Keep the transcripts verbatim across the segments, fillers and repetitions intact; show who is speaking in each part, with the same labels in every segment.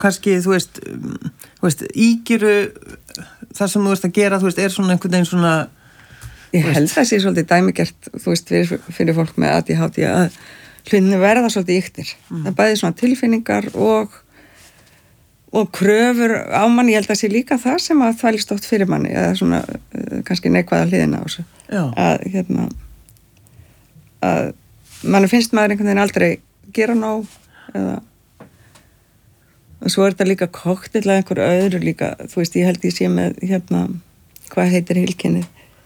Speaker 1: kannski, þú veist, þú veist, ígjöru það sem þú veist að gera, þú veist, er svona einhvern veginn svona...
Speaker 2: Ég held að það sé svolítið dæmigert, þú veist, fyrir, fyrir fólk með A D H D að hlutinni verða svolítið yktir. Mm. Það bæði svona tilfinningar og, og kröfur á manni, ég held að sé líka það sem að þvælist oft fyrir manni, eða svona kannski neikvæða hliðina á þessu.
Speaker 1: Já.
Speaker 2: Að, hérna, að manni finnst maður einhvern veginn aldrei gera nóg, eða og svo er þetta líka koktill að einhver öðru líka, þú veist, ég held ég sé með, hérna, hvað heitir heilkennið?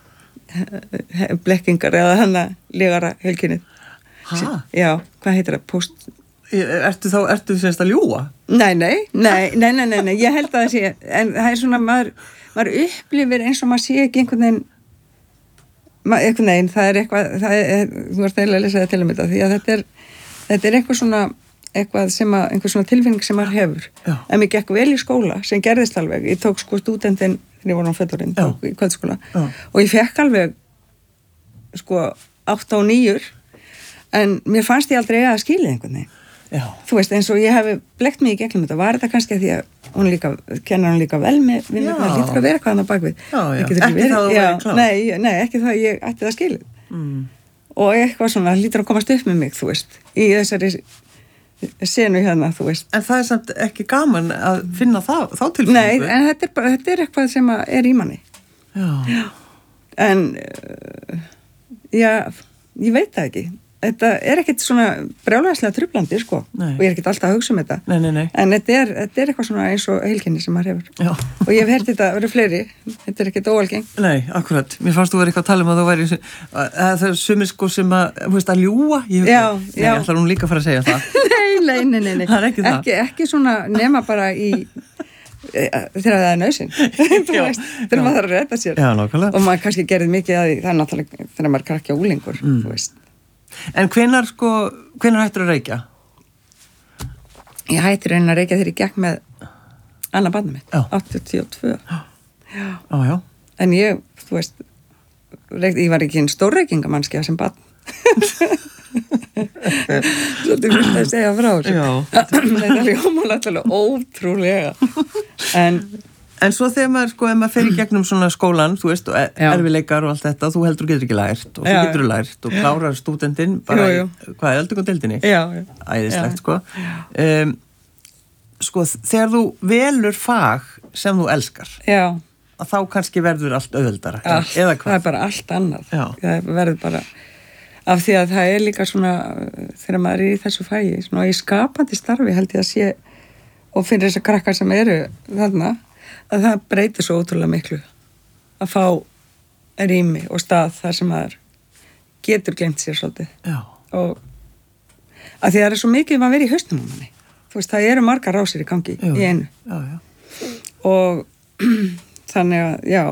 Speaker 2: Blekkingar eða hana legara heilkennið.
Speaker 1: Hæ?
Speaker 2: Já, hvað heitir það? Post...
Speaker 1: Ertu þá, ertu semst að ljúga?
Speaker 2: Nei, nei, nei, nei, nei, nei, nei, ég held að það sé, en það er svona, maður, maður upplifir eins og maður sé ekki einhvern veginn, maður, einhvern veginn, það er eitthvað, það er, þú ert eiginlega að lesa það til um þetta, því að þetta er, þetta er eitthvað svona, eitthvað sem að, einhver svona tilfinning sem maður hefur. Já. En mér gekk vel í skóla, sem gerðist alveg. Ég tók sko stúdentinn, þegar ég var á fullorðinn, tók í kvöldskóla. Já. Og ég fekk alveg, sko, átta og níur, en mér fannst ég aldrei að skilja einhvern veginn. Já. Þú veist, eins og ég hef blekt mig í gegnum þetta, var þetta kannski að því að hún líka, kennar hún líka vel með, við með það lítur að vera hvað hann á bakvið.
Speaker 1: Já, já, ekki,
Speaker 2: ekki
Speaker 1: það að vera klár.
Speaker 2: Nei, nei, ekki það, ég ætti það skilið. Mm. Og eitthvað svona, lítur að komast upp með mig, þú veist, í þessari senu hérna, þú veist.
Speaker 1: En það er samt ekki gaman að finna það, þá tilfinningu?
Speaker 2: Nei, en þetta er, bara, þetta er eitthvað sem er í manni. Já. Já. En, uh, já, ég veit það ekki. Þetta er ekkert svona brjálæðislega trublandi, sko. Nei. Og ég er ekkert alltaf að hugsa um þetta.
Speaker 1: Nei, nei, nei.
Speaker 2: En þetta er, þetta er eitthvað svona eins og heilkenni sem maður hefur. Já. Og ég hef heyrt þetta, verið fleiri. Þetta er ekkert óalgeng.
Speaker 1: Nei, akkurat. Mér fannst þú verið eitthvað að tala um að þú væri, að það er sumir sko sem að, þú veist, að ljúga. Ég,
Speaker 2: já,
Speaker 1: nei,
Speaker 2: já.
Speaker 1: Ég ætlar hún líka að fara að segja það.
Speaker 2: nei, nei, nei, nei, nei.
Speaker 1: Það er ekki það.
Speaker 2: Ekki, ekki svona nema bara í, þegar það er nauðsyn. Þú veist, þegar maður þarf að redda sér.
Speaker 1: Já, nákvæmlega.
Speaker 2: Og maður kannski gerði mikið að því, það er náttúrulega þegar maður krakkja úlingur, mm. þú veist.
Speaker 1: En hvenær sko, hvenær hættir að reykja?
Speaker 2: Ég hættir reyna að reykja þegar ég gekk með annað barnið mitt, áttatíu og tvö. Já.
Speaker 1: Já, já.
Speaker 2: En ég, þú veist, reykti, ég var ekki einn stórreykingamannskja sem barn. Svo þetta fyrst að segja frá þessu.
Speaker 1: Já.
Speaker 2: Þetta er ljóman alltaf ótrúlega. En...
Speaker 1: En svo þegar maður, sko, ef maður fer í gegnum svona skólan, þú veist, og erfileikar og allt þetta, þú heldur getur ekki lært, og þú getur lært, og klárar stúdentinn, bara, jú, jú. Hvað er öldungadeildinni? Já, já. Æðislegt, sko. Um, sko, þegar þú velur fag sem þú elskar, já. Að þá kannski verður allt auðveldara,
Speaker 2: allt, eða hvað? Það er bara allt annað. Já. Það verður bara, af því að það er líka svona, þegar maður er í þessu fagi, svona í skapandi starfi held ég að sé, og fyrir þessar krakkar sem eru þarna, að það breytir svo ótrúlega miklu að fá rými og stað þar sem maður getur glemt sér svolítið. Já. Og að því það er svo mikið maður verið í hausnum á manni. Þú veist, það eru margar rásir í gangi já. Í einu. Já, já. Og þannig að, já,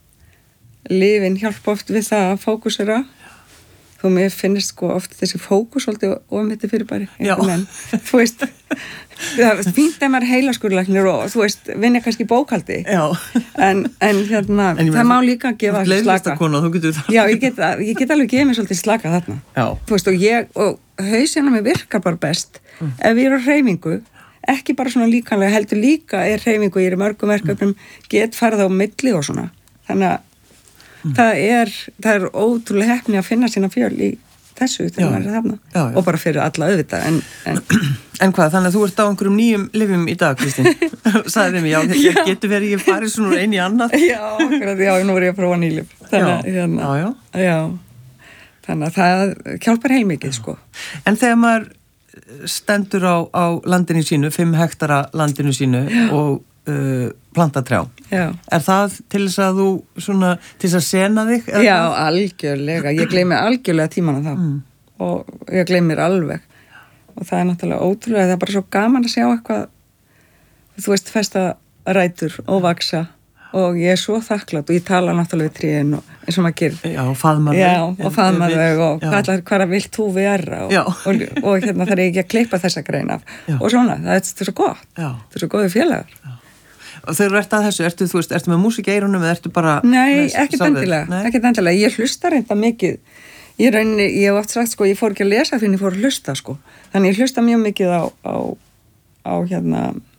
Speaker 2: lyfin hjálpa oft við það að fókusera. Þú mér finnst sko oft þessi fókus svolítið ofmyndi fyrir bara einhvern menn. Þú veist, það er fínt að maður heilaskurlæknir og þú veist, vinna kannski bókhaldi. Já. En, en hérna, en það má líka gefa slaka.
Speaker 1: Kona, þú getur það.
Speaker 2: Já, ég get, ég get alveg gefið mér svolítið slaka þarna. Já. Þú veist, og ég, og hausina mér virkar bara best mm. ef ég er á hreyfingu, ekki bara svona líkanlega, heldur líka er hreyfingu, ég er í mörgum verkefnum, mm. get farið á milli og svona. Þannig að Mm. Það er, það er ótrúlega heppni að finna sína fjöl í þessu þegar maður er þarna já, já. Og bara fyrir alla auðvitað en, en...
Speaker 1: en hvað, þannig að þú ert á einhverjum nýjum lyfjum í dag, Kristín sagði þeim, já, ég getur verið ég farið svona úr einu í annað
Speaker 2: já, akkurat, já, nú er ég að prófa nýlyf þannig að, hérna, já, já. Já, þannig að það hjálpar heilmikið sko.
Speaker 1: En þegar maður stendur á, á landinu sínu, fimm hektara landinu sínu já. Og uh, plantatrjá já. Er það til þess að þú svona, til þess að sena þig?
Speaker 2: Já, það? Algjörlega, ég gleymi algjörlega tíman á það mm. og ég gleymir alveg og það er náttúrulega ótrúlega, það er bara svo gaman að sjá eitthvað þú veist, festa rætur og vaksa og ég er svo þakklátt og ég tala náttúrulega við tríin og eins og maður gerir.
Speaker 1: Já, og faðmar þau.
Speaker 2: Já, og faðmar þau og hvað hvaða vilt þú vera og, og, og hérna þarf ég ekki að klippa þessa grein af já. Og svona, það er, það er svo gott, já. Það er svo góði félagar. Já.
Speaker 1: Og þegar þú ert að þessu, ertu, þú veist, ertu með músík í eyrunum eða ertu bara...
Speaker 2: Nei, ekkert endilega, ekkert endilega. Ég hlusta reynda mikið. Ég reyni, ég hef oft sagt, sko, ég fór ekki að lesa fyrir en ég fór að hlusta, sko. Þannig ég hlusta mjög mikið á, á, á hérna,